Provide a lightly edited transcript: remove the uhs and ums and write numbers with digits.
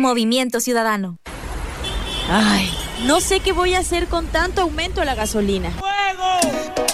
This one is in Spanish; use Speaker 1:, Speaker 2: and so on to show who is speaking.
Speaker 1: Movimiento Ciudadano.
Speaker 2: Ay, no sé qué voy a hacer con tanto aumento a la gasolina.
Speaker 3: ¡Fuego!